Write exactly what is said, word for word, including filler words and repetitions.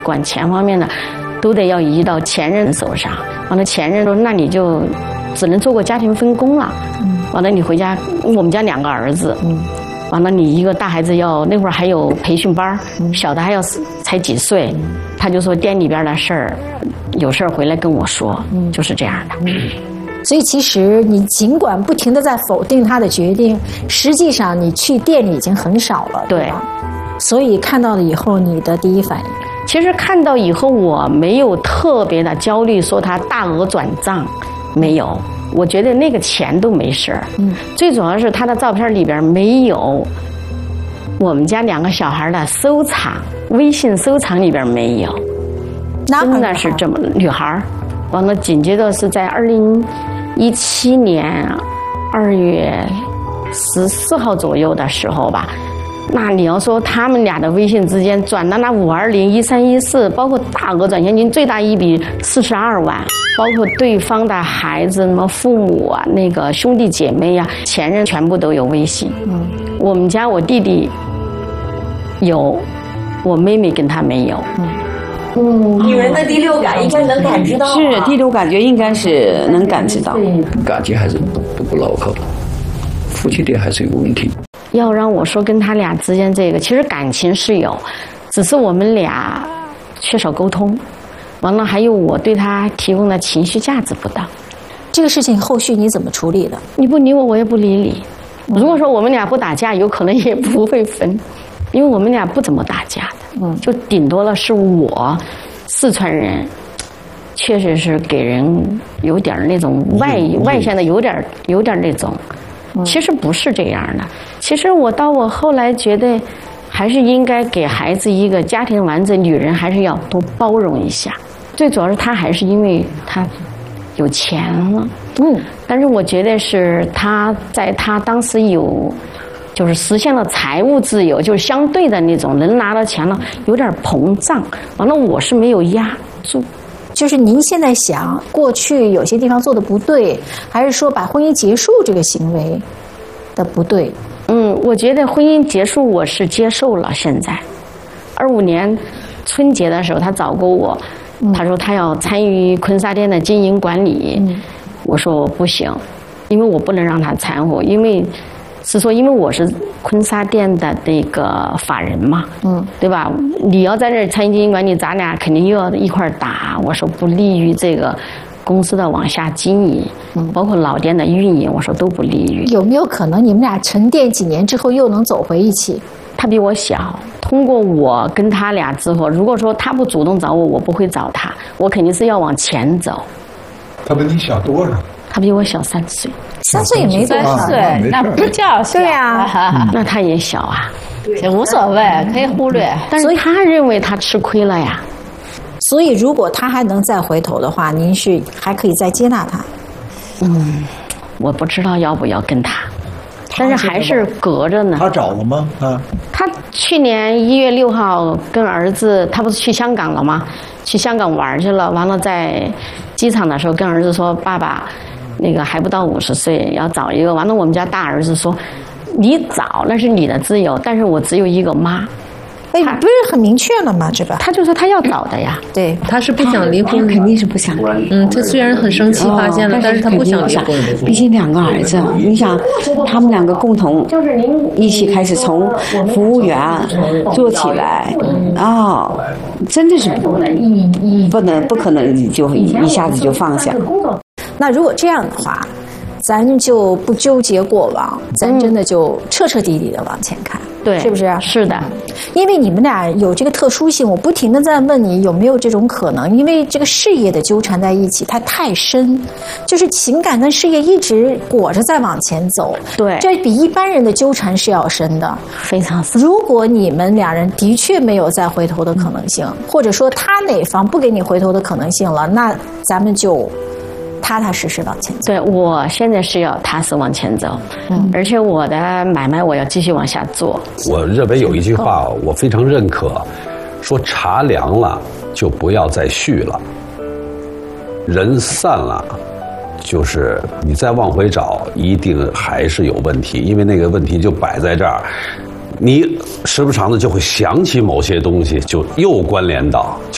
管钱方面的，都得要移到前任手上。完了，前任说那你就只能做个家庭分工了。完了，你回家，我们家两个儿子。完了，你一个大孩子要那会儿还有培训班，小的还要才几岁，他就说店里边的事儿，有事儿回来跟我说，就是这样的。 所以其实你尽管不停地在否定他的决定，实际上你去店里已经很少了，对吧？所以看到了以后，你的第一反应， 其实看到以后我没有特别的焦虑，说他大额转账，没有。我觉得那个钱都没事儿，嗯，最主要是他的照片里边没有我们家两个小孩的收藏，微信收藏里边没有，真的是这么女孩。完了，紧接着是在二零一七年二月十四号左右的时候吧。那你要说他们俩的微信之间转的那五二零一三一四，包括大额转现金，最大一笔四十二万，包括对方的孩子、什么父母啊、那个兄弟姐妹呀、啊、前任全部都有微信。嗯，我们家我弟弟有，我妹妹跟他没有。嗯。 嗯，女人的第六感应该能感知到、啊， 是第六感觉应该是能感知到， 感情还是不不不牢靠，夫妻店还是有问题。 要让我说跟他俩之间这个，其实感情是有，只是我们俩缺少沟通，完了还有我对他提供的情绪价值不当。 这个事情后续你怎么处理的？ 你不理我，我也不理你。如果说我们俩不打架，有可能也不会分，因为我们俩不怎么打架的，嗯，就顶多了是我四川人，确实是给人有点那种外外向的，有点有点那种。其实不是这样的，其实我到我后来觉得，还是应该给孩子一个家庭完整，女人还是要多包容一下。最主要是他还是因为他有钱了，嗯，但是我觉得是他在他当时有，就是实现了财务自由，就是相对的那种能拿到钱了，有点膨胀。完了，我是没有压住。 就是您现在想，过去有些地方做的不对，还是说把婚姻结束这个行为的不对？ 嗯，我觉得婚姻结束我是接受了。现在，二五年春节的时候，他找过我，嗯、他说他要参与坤沙店的经营管理，嗯、我说我不行，因为我不能让他掺和，因为是说因为我是坤沙店的那个法人嘛，嗯，对吧？你要在这儿参与经营管理，咱俩肯定又要一块儿打。我说不利于这个公司的往下经营，嗯，包括老店的运营，我说都不利于。 有没有可能你们俩沉淀几年之后又能走回一起？ 他比我小，通过我跟他俩之后，如果说他不主动找我，我不会找他，我肯定是要往前走。 他比你小多少？ 他比我小三岁。 三岁也没多少， 对，那不叫小。 对啊， 那他也小啊， 也无所谓，可以忽略。 但是他认为他吃亏了呀。 所以，如果他还能再回头的话，您是还可以再接纳他。 嗯，我不知道要不要跟他，但是还是隔着呢。 他找了吗？啊， 他去年一月六号跟儿子，他不是去香港了吗？去香港玩去了，完了在机场的时候跟儿子说：“爸爸。”那个还不到五十岁，要找一个。完了，我们家大儿子说：“你找那是你的自由，但是我只有一个妈。” 哎，不是很明确了吗？这个他就说他要找的呀。 对， 他是不想离婚， 肯定是不想离。 嗯，他虽然很生气发现了，但是他不想离婚。 毕竟两个儿子，你想，他们两个共同一起开始从服务员做起来，啊，真的是不能不可能就一下子就放下。 那如果这样的话，咱就不纠结过往，咱真的就彻彻底底的往前看， 对， 是不是？ 是的， 因为你们俩有这个特殊性，我不停的在问你有没有这种可能，因为这个事业的纠缠在一起，它太深，就是情感跟事业一直裹着在往前走， 对， 这比一般人的纠缠是要深的， 非常深。 如果你们两人的确没有再回头的可能性，或者说他哪方不给你回头的可能性了，那咱们就踏踏实实往前走。 对，我现在是要踏实往前走，嗯，而且我的买卖我要继续往下做。 我认为有一句话我非常认可，说茶凉了就不要再续了，人散了就是你再往回找一定还是有问题，因为那个问题就摆在这儿，你时不常的就会想起某些东西，就又关联到就